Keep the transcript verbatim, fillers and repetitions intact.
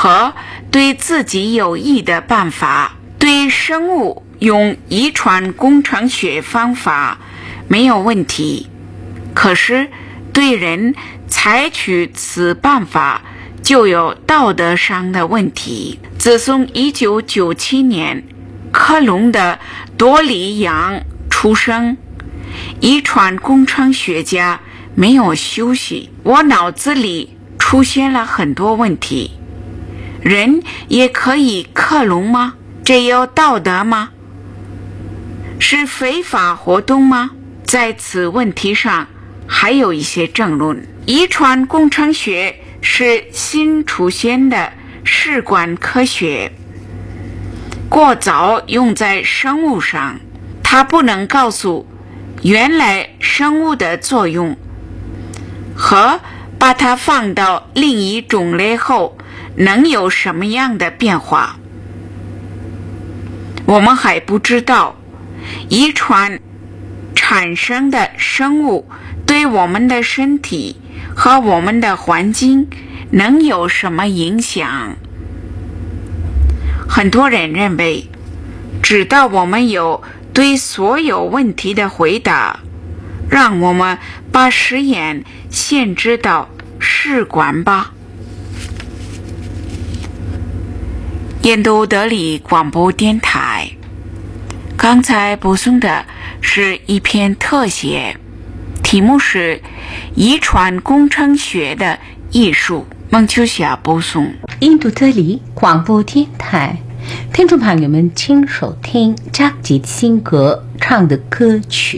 和对自己有益的办法。对生物用遗传工程学方法没有问题，可是对人采取此办法就有道德上的问题。自从一九九七年科隆的多里扬出生，遗传工程学家没有休息。我脑子里出现了很多问题。人也可以克隆吗？这有道德吗？是非法活动吗？在此问题上还有一些争论。遗传工程学是新出现的试管科学，过早用在生物上，它不能告诉原来生物的作用和把它放到另一种类后能有什么样的变化。我们还不知道遗传产生的生物对我们的身体和我们的环境能有什么影响。很多人认为，直到我们有对所有问题的回答，让我们把实验限制到试管吧。印度德里广播电台，刚才播送的是一篇特写，题目是遗传工程学的艺术。孟秋霞播送。 印度德里广播电台，听众朋友们，请收听扎吉辛格唱的歌曲。